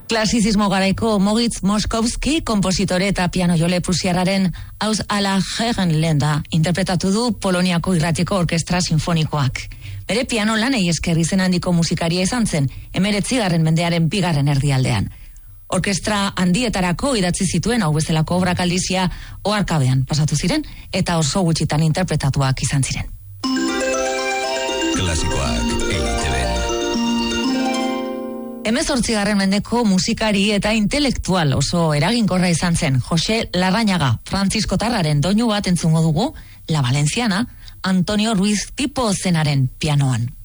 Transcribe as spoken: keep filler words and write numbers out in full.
Klasizismo garaiko Moritz Moszkowski, kompositore eta piano jole prusiarraren Aus aller Herren lenda interpretatu du Poloniako Irratiko Orkestra Sinfonikoak. Bere piano lanei esker izen handiko musikaria izan zen, hemeretzigarren mendearen bigarren erdialdean. Orkestra handietarako idatzi zituen hau bezalako obrak aldizia oharkabean pasatu ziren eta oso gutxitan interpretatuak izan ziren. Klasikoak E I Te Be. Hemezortzigarren mendeko musikari eta intelektual oso eraginkorra izan zen Jose Larrañaga, frantziskotarraren doinu bat entzungo dugu, La Valenciana, Antonio Ruiz Tipo zenaren pianoan.